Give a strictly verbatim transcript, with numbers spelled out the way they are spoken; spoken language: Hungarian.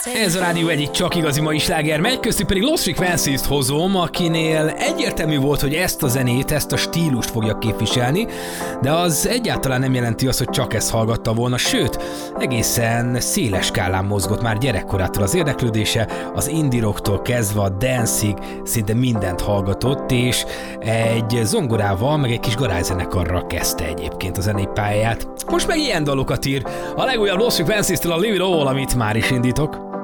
Ez a Rádió egyik csak igazi mai sláger megy, köztük pedig Lost Frequencies-t hozom, akinél egyértelmű volt, hogy ezt a zenét, ezt a stílust fogja képviselni, de az egyáltalán nem jelenti azt, hogy csak ezt hallgatta volna, sőt, egészen széles skálán mozgott már gyerekkorától az érdeklődése, az indie rocktól kezdve a dance-ig szinte mindent hallgatott, és egy zongorával, meg egy kis garázszenekarral kezdte egyébként a zenei pályáját. Most meg ilyen dalokat ír. A legújabb Lost Frequencies-től a Live It All, amit már is indítok.